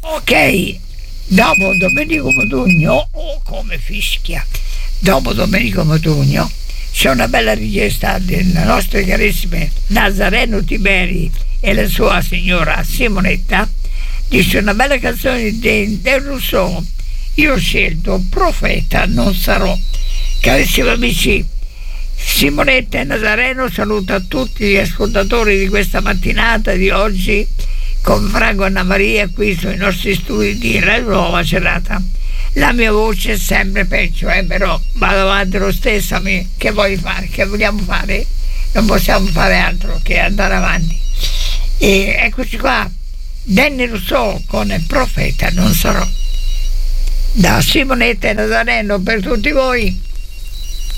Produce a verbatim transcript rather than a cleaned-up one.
Ok, dopo Domenico Modugno, oh come fischia, dopo Domenico Modugno c'è una bella richiesta delle nostre carissime Nazareno Tiberi e la sua signora Simonetta. Dice una bella canzone di Del Rousseau, io ho scelto Profeta non sarò. Carissimi amici, Simonetta e Nazareno saluta tutti gli ascoltatori di questa mattinata di oggi con Franco e Anna Maria qui sui nostri studi di Radio Nuova Cerrata. La mia voce è sempre peggio, eh, però vado avanti lo stesso. Che vuoi fare? Che vogliamo fare? Non possiamo fare altro che andare avanti. E eccoci qua, Danny Rousseau con Profeta non sarò, da Simonetta e Nazareno per tutti voi.